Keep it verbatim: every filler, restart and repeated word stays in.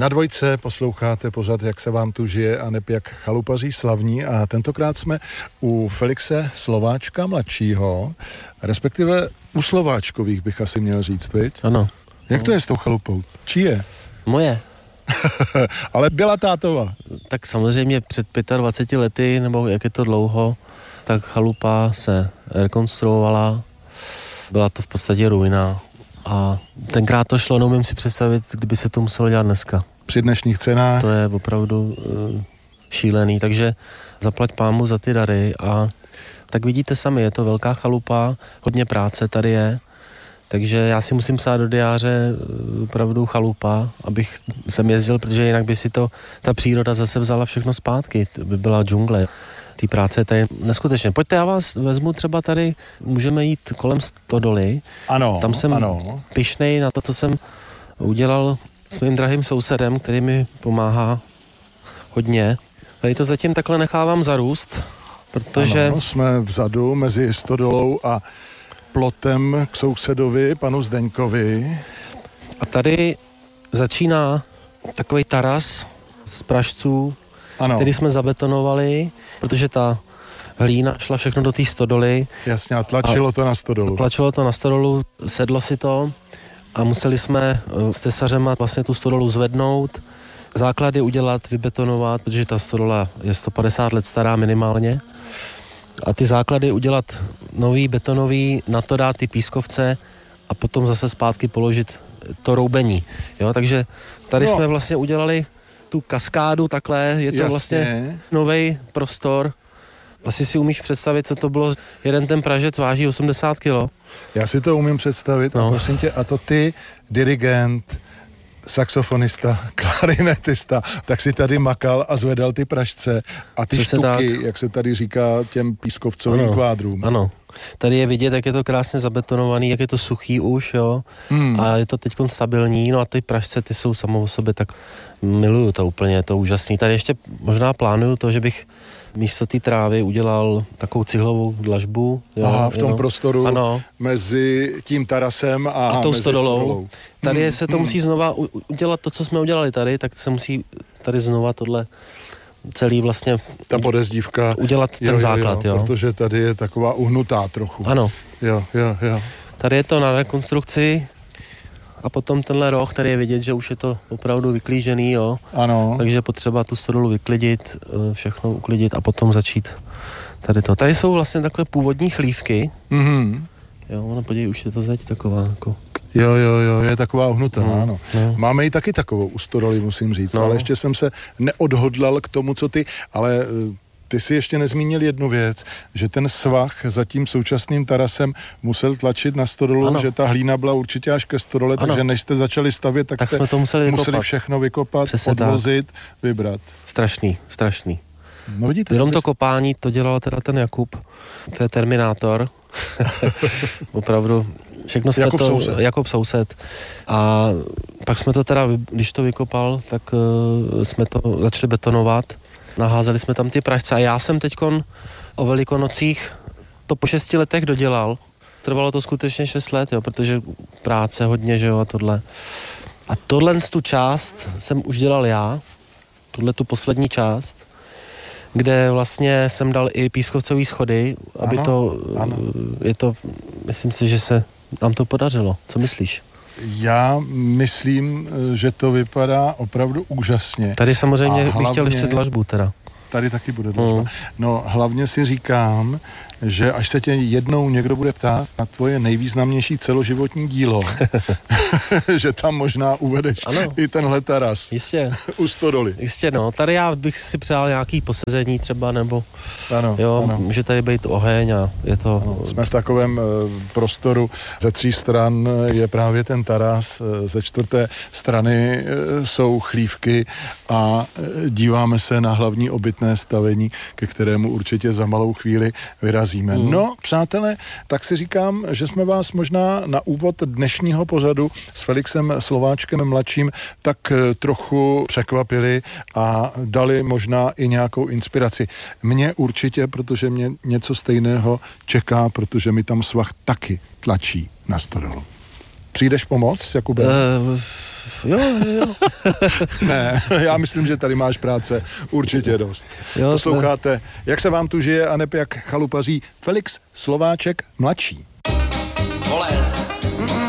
Na Dvojce posloucháte pořad, jak se vám tu žije a neb jak chalupaří slavní, a tentokrát jsme u Felixe Slováčka mladšího, respektive u Slováčkových bych asi měl říct, viď? Ano. Jak to je s tou chalupou? Čí je? Moje. Ale byla tátova. Tak samozřejmě před dvaceti pěti lety, nebo jak je to dlouho, tak chalupa se rekonstruovala. Byla to v podstatě ruina. A tenkrát to šlo, neumím si představit, kdyby se to muselo dělat dneska. Při dnešních cenách. To je opravdu uh, šílený, takže zaplať pámu za ty dary. A tak vidíte sami, je to velká chalupa, hodně práce tady je. Takže já si musím psát do diáře opravdu chalupa, abych sem jezdil, protože jinak by si to ta příroda zase vzala všechno zpátky. To by byla džungle. Té práce tady neskutečně. Pojďte, já vás vezmu třeba tady, můžeme jít kolem Stodoly. Ano, Tam jsem ano. pyšnej na to, co jsem udělal s mým drahým sousedem, který mi pomáhá hodně. Tady to zatím takhle nechávám zarůst, protože... Ano, jsme vzadu mezi Stodolou a plotem k sousedovi, panu Zdeňkovi. A tady začíná takový taras z pražců, ano. který jsme zabetonovali, protože ta hlína šla všechno do té stodoly. Jasně, a tlačilo a to na stodolu. Tlačilo to na stodolu, sedlo si to a museli jsme s tesařema vlastně tu stodolu zvednout, základy udělat, vybetonovat, protože ta stodola je sto padesát let stará minimálně. A ty základy udělat nový, betonový, na to dát ty pískovce a potom zase zpátky položit to roubení. Jo, takže tady no. jsme vlastně udělali tu kaskádu takhle, je to Jasně. vlastně novej prostor. Asi si umíš představit, co to bylo. Jeden ten pražec váží osmdesát kilo. Já si to umím představit no. a prosím tě, a to ty, dirigent, saxofonista, klarinetista, tak si tady makal a zvedal ty pražce a ty Přesně štuky, tak. jak se tady říká těm pískovcovým ano, kvádrům. Ano. Tady je vidět, jak je to krásně zabetonovaný, jak je to suchý už, jo. Hmm. A je to teď stabilní, no a ty pražce, ty jsou samo o sobě, tak miluju to úplně, je to úžasný. Tady ještě možná plánuju to, že bych místo té trávy udělal takovou cihlovou dlažbu. Jo, Aha, v tom jo. prostoru ano. mezi tím tarasem a, a tou mezi stodolou. stodolou. Tady hmm. se to hmm. musí znova udělat to, co jsme udělali tady, tak se musí tady znova tohle celý vlastně ta podezdívka udělat ten jo, základ, jo, jo. Protože tady je taková uhnutá trochu. Ano. Jo, jo, jo. Tady je to na rekonstrukci a potom tenhle roh, tady je vidět, že už je to opravdu vyklížený, jo. Ano. Takže potřeba tu stodolu vyklidit, všechno uklidit a potom začít tady to. Tady jsou vlastně takové původní chlívky. Mhm. Jo, no podívej, už je to zeď taková jako... Jo, jo, jo, je taková uhnutá, no, ano. No. Máme i taky takovou u stodoly, musím říct, no. ale ještě jsem se neodhodlal k tomu, co ty, ale ty si ještě nezmínil jednu věc, že ten svah za tím současným tarasem musel tlačit na stodolu, ano. že ta hlína byla určitě až ke stodole, ano. takže než jste začali stavět, tak, tak jste jsme to museli, museli všechno vykopat, Přesně odvozit, tak. vybrat. Strašný, strašný. No vidíte, Jenom to byste... kopání, to dělal teda ten Jakub, to je Terminátor. Opravdu všechno jsme Jakub to, soused. Jakub soused. A pak jsme to teda, když to vykopal, tak uh, jsme to začali betonovat. Naházeli jsme tam ty pražce a já jsem teďkon o Velikonocích to po šesti letech dodělal. Trvalo to skutečně šest let, jo, protože práce hodně, že jo, a tohle. A tohle tu část jsem už dělal já, tuhle tu poslední část, kde vlastně jsem dal i pískovcový schody, aby ano, to, ano. je to, myslím si, že se nám to podařilo. Co myslíš? Já myslím, že to vypadá opravdu úžasně. Tady samozřejmě hlavně, bych chtěl ještě dlažbu teda. Tady taky bude dlažba. Mm. No hlavně si říkám, že až se tě jednou někdo bude ptát na tvoje nejvýznamnější celoživotní dílo, že tam možná uvedeš ano. i tenhle taras. Jistě. U stodoly. Jistě, no. Tady já bych si přál nějaký posezení třeba, nebo ano, jo, ano. může tady být oheň a je to... Ano, jsme v takovém uh, prostoru, ze tří stran je právě ten taras, ze čtvrté strany uh, jsou chlívky a uh, díváme se na hlavní obytné stavení, ke kterému určitě za malou chvíli vyrazíme. Hmm. No, přátelé, tak si říkám, že jsme vás možná na úvod dnešního pořadu s Felixem Slováčkem mladším tak trochu překvapili a dali možná i nějakou inspiraci. Mně určitě, protože mě něco stejného čeká, protože mi tam svah taky tlačí na stodolu. Přijdeš pomoct, Jakube? Uh, jo, jo. Ne, já myslím, že tady máš práce určitě dost. Jo, Posloucháte, jak se vám tu žije a neb jak chalupaří Felix Slováček mladší.